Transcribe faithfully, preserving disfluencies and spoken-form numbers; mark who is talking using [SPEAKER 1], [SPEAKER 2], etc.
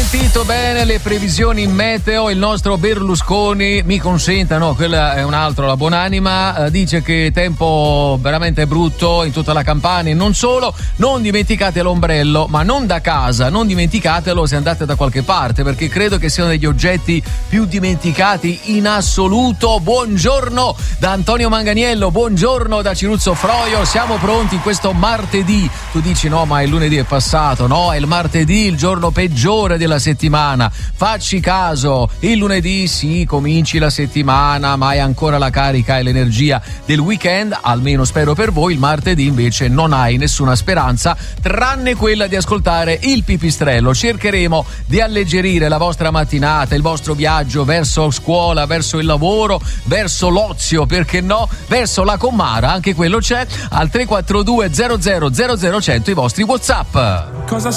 [SPEAKER 1] sentito bene le previsioni meteo? Il nostro Berlusconi, mi consenta, no, quella è un altro, la buonanima, eh, dice che tempo veramente brutto in tutta la Campania e non solo. Non dimenticate l'ombrello, ma non da casa, non dimenticatelo se andate da qualche parte, perché credo che siano degli oggetti più dimenticati in assoluto. Buongiorno da Antonio Manganiello, buongiorno da Ciruzzo Froio, siamo pronti in questo martedì. Tu dici no, ma il lunedì è passato, no, è il martedì, il giorno peggiore della settimana. Facci caso, il lunedì sì, cominci la settimana, ma hai ancora la carica e l'energia del weekend, almeno spero per voi. Il martedì invece non hai nessuna speranza, tranne quella di ascoltare il pipistrello. Cercheremo di alleggerire la vostra mattinata, il vostro viaggio verso scuola, verso il lavoro, verso l'ozio, perché no, verso la Commara, anche quello c'è, al tre quattro due zero zero zero zero cento i vostri WhatsApp.
[SPEAKER 2] Cosa